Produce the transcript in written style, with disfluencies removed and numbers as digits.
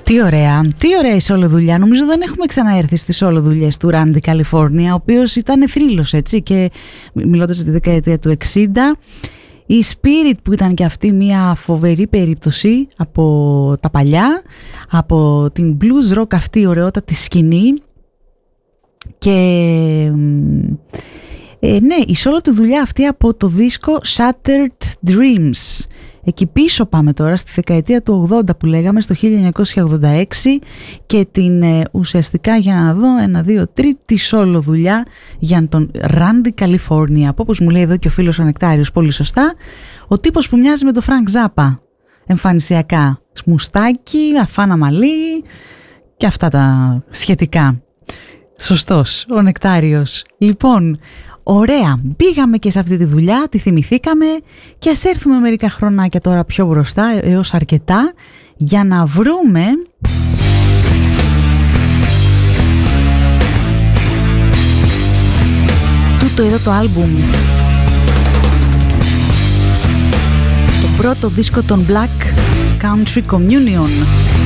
Τι ωραία η solo δουλειά. Νομίζω δεν έχουμε ξαναέρθει στις solo δουλειές του Randy California, ο οποίος ήταν θρύλος, έτσι, και μιλώντας για τη δεκαετία του 60. Η Spirit, που ήταν και αυτή μια φοβερή περίπτωση από τα παλιά, από την blues rock αυτή ωραιότατη σκηνή. Και ναι, η solo του δουλειά αυτή από το δίσκο Shattered Dreams. Εκεί πίσω πάμε τώρα στη δεκαετία του 80 που λέγαμε, στο 1986, και την ουσιαστικά, για να δω, 1, 2, 3, τη solo δουλειά για τον Randy California, που, όπως μου λέει εδώ και ο φίλος ο Νεκτάριος πολύ σωστά, ο τύπος που μοιάζει με τον Frank Zappa εμφανισιακά, σμουστάκι, αφάνα μαλλί και αυτά τα σχετικά. Σωστός ο Νεκτάριος. Λοιπόν, ωραία, πήγαμε και σε αυτή τη δουλειά, τη θυμηθήκαμε, και ας έρθουμε μερικά χρονάκια τώρα πιο μπροστά, έως αρκετά, για να βρούμε τούτο εδώ το άλμπουμ, το πρώτο δίσκο των Black Country Communion.